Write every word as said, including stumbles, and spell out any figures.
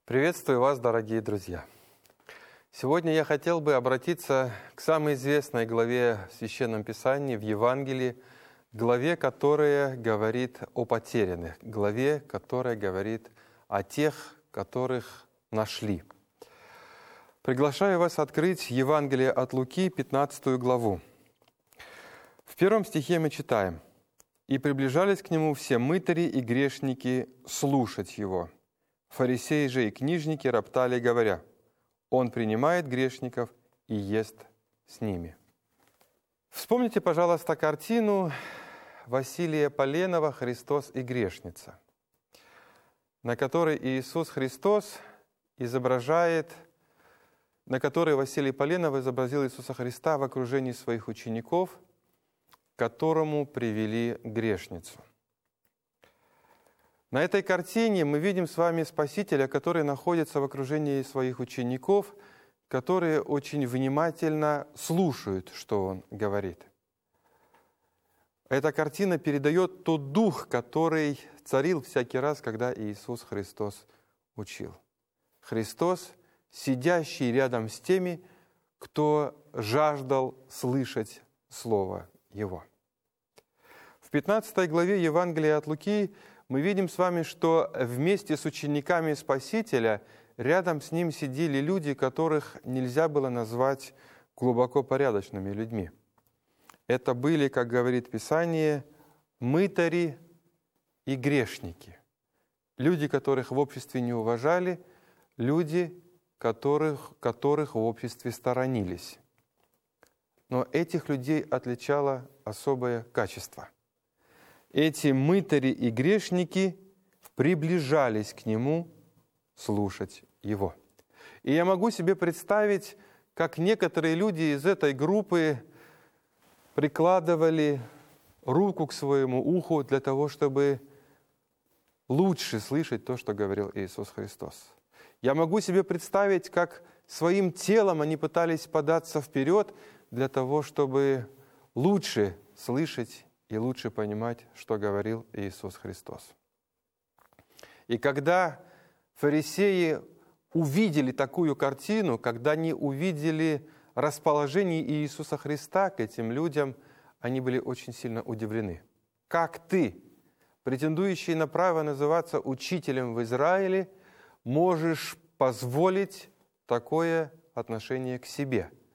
Приветствую вас, дорогие друзья! Сегодня я хотел бы обратиться к самой известной главе в Священном Писании, в Евангелии, главе, которая говорит о потерянных, главе, которая говорит о тех, которых нашли. Приглашаю вас открыть Евангелие от Луки, пятнадцатую главу. В первом стихе мы читаем: «И приближались к нему все мытари и грешники слушать его. Фарисеи же и книжники роптали, говоря: он принимает грешников и ест с ними». Вспомните, пожалуйста, картину Василия Поленова «Христос и грешница», на которой Иисус Христос изображает, на которой Василий Поленов изобразил Иисуса Христа в окружении своих учеников, к которому привели грешницу. На этой картине мы видим с вами Спасителя, который находится в окружении своих учеников, которые очень внимательно слушают, что Он говорит. Эта картина передает тот дух, который царил всякий раз, когда Иисус Христос учил. Христос, сидящий рядом с теми, кто жаждал слышать Слово Его. В пятнадцатой главе Евангелия от Луки мы видим с вами, что вместе с учениками Спасителя рядом с Ним сидели люди, которых нельзя было назвать глубоко порядочными людьми. Это были, как говорит Писание, мытари и грешники. Люди, которых в обществе не уважали, люди, которых, которых в обществе сторонились. Но этих людей отличало особое качество. Эти мытари и грешники приближались к Нему слушать Его. И я могу себе представить, как некоторые люди из этой группы прикладывали руку к своему уху для того, чтобы лучше слышать то, что говорил Иисус Христос. Я могу себе представить, как своим телом они пытались податься вперед для того, чтобы лучше слышать и лучше понимать, что говорил Иисус Христос. И когда фарисеи увидели такую картину, когда они увидели расположение Иисуса Христа к этим людям, они были очень сильно удивлены. Как ты, претендующий на право называться учителем в Израиле, можешь позволить такое отношение к себе?